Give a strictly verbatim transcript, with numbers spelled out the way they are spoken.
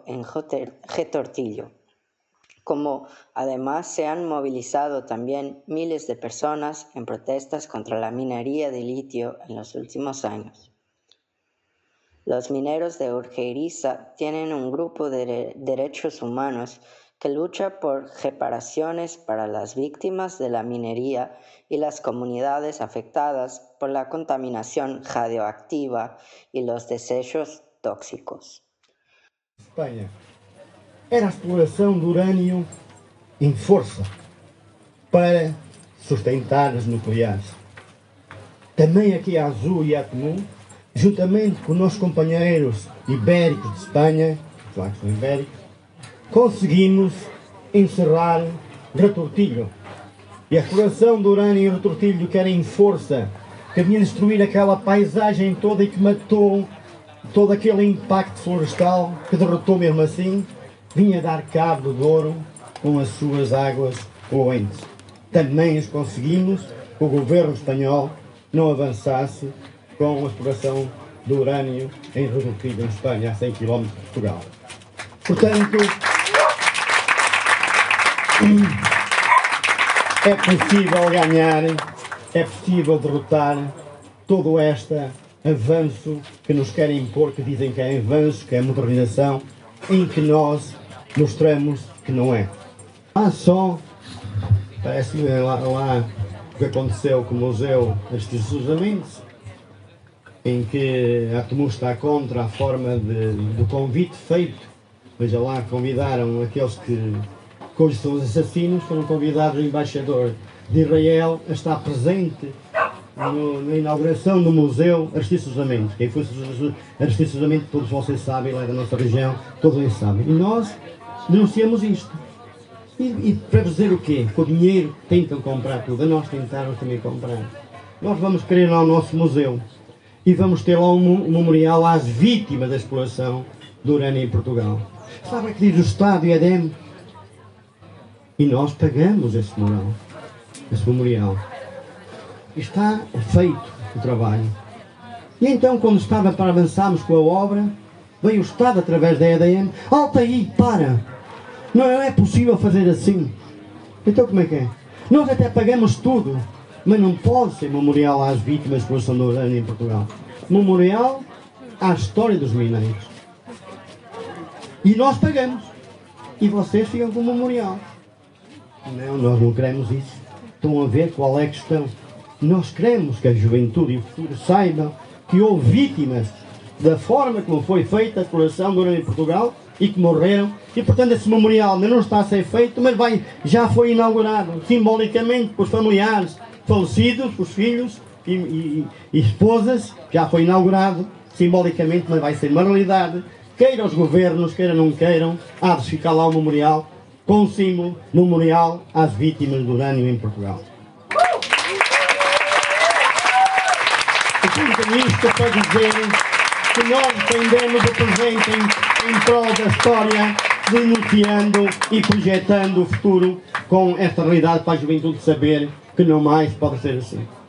en Retortillo. Como además se han movilizado también miles de personas en protestas contra la minería de litio en los últimos años. Los mineros de Urgeiriza tienen un grupo de derechos humanos que lucha por reparaciones para las víctimas de la minería y las comunidades afectadas por la contaminación radioactiva y los desechos tóxicos. Espanha era a exploração do urânio em força para sustentar as nucleares. Também aqui a Azul e a Comum, juntamente com os nossos companheiros ibéricos de Espanha, claro que são ibéricos, conseguimos encerrar Retortillo. E a exploração do urânio em Retortillo, que era em força, que vinha destruir aquela paisagem toda e que matou todo aquele impacto florestal, que derrotou mesmo assim, vinha dar cabo de Douro com as suas águas poluentes. Também as conseguimos que o governo espanhol não avançasse com a exploração do urânio em Retortillo, em Espanha, a cem quilómetros de Portugal. Portanto, é possível ganhar, é possível derrotar todo este avanço que nos querem impor, que dizem que é avanço, que é modernização, em que nós mostramos que não é. Há só, parece-me lá, lá o que aconteceu com o Museu Aristides Sousa, em que a T M U está contra a forma de, do convite feito. Veja lá, convidaram aqueles que, que hoje são os assassinos, foram convidados o embaixador de Israel a estar presente no, na inauguração do Museu Aristides Sousa Mendes. Quem foi Aristides Sousa Mendes, todos vocês sabem, lá da nossa região, todos eles sabem. E nós denunciamos isto. E, e para dizer o quê? Com o dinheiro tentam comprar tudo, a nós tentaram também comprar. Nós vamos querer lá o nosso museu e vamos ter lá um memorial às vítimas da exploração do urânio em Portugal. Sabe o que diz o Estado e a EDEM? E nós pagamos esse memorial. Esse memorial. Está feito o trabalho. E então, quando estava para avançarmos com a obra, veio o Estado através da EDEM. Alta aí, para! Não é possível fazer assim. Então como é que é? Nós até pagamos tudo, mas não pode ser memorial às vítimas da exploração do urânio em Portugal. Memorial à história dos mineiros. E nós pagamos. E vocês ficam com o memorial. Não, nós não queremos isso. Estão a ver qual é a questão. Nós queremos que a juventude e o futuro saibam que houve vítimas da forma como foi feita a exploração do urânio em Portugal e que morreram. E portanto esse memorial ainda não está a ser feito, mas vai, já foi inaugurado simbolicamente pelos familiares falecidos, pelos filhos e, e, e esposas. Já foi inaugurado simbolicamente, mas vai ser uma realidade. Queira os governos, queira não queiram, há de ficar lá o memorial com o símbolo memorial às vítimas do urânio em Portugal. Então isto para dizer que nós defendemos o presente em, em prol da história, denunciando e projetando o futuro com esta realidade para a juventude saber que não mais pode ser assim.